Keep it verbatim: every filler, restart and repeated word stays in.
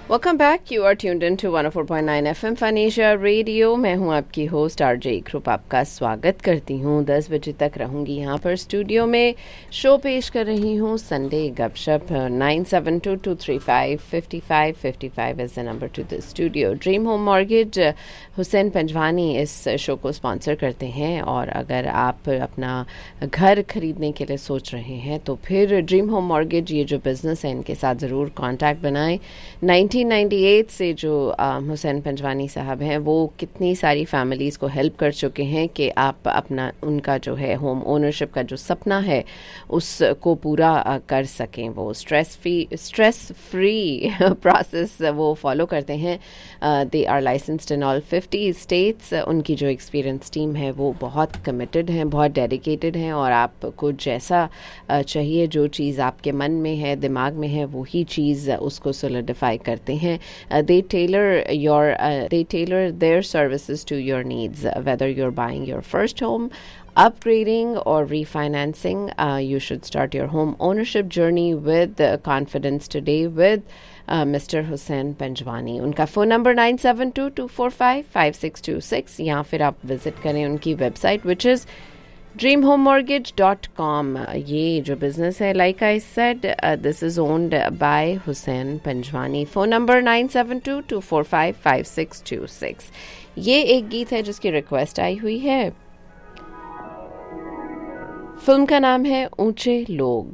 Welcome back. You are tuned in to one O four point nine F M fun Asia radio. मैं हूं आपकी host RJ इकरूप. आपका स्वागत करती हूं. दस बजे तक रहूंगी यहां पर स्टूडियो में. शो पेश कर रही हूं संडे गपशप. Nine seven to to three five fifty five fifty five is the number two the studio. Dream home mortgage Hussain Panjwani इस शो को स्पॉन्सर करते हैं. और अगर आप अपना घर खरीदने के लिए सोच रहे हैं तो फिर ड्रीम होम मॉर्गेज ये जो बिज़नेस है इनके साथ ज़रूर कॉन्टैक्ट बनाएं. नाइनटीन नाइंटी एट से जो हुसैन पंजवानी साहब हैं वो कितनी सारी फैमिलीज़ को हेल्प कर चुके हैं कि आप अपना उनका जो है होम ओनरशिप का जो सपना है उसको पूरा आ, कर सकें. वो stress free stress free process वो फॉलो करते हैं. They are licensed in all fifty states. उनकी जो एक्सपीरियंस टीम है वो बहुत कमिटेड हैं, बहुत डेडिकेटेड हैं और आपको जैसा आ, चाहिए, जो चीज़ आपके मन में है, दिमाग में है, वही चीज़ उसको सोलिडिफाई करते हैं. Uh, they tailor your uh, they tailor their services to your needs, uh, whether you're buying your first home, upgrading or refinancing. Uh, you should start your home ownership journey with uh, confidence today with uh, Mister Hussain Panjwani. उनका phone number nine seven to to four five five six to six. या फिर आप visit करें उनकी website which is dream home mortgage dot com. ये जो business है, like I said, this is owned by Hussain Panjwani. Phone number nine seven to to four five five six to six. ये एक गीत है जिसकी रिक्वेस्ट आई हुई है. फिल्म का नाम है ऊंचे लोग.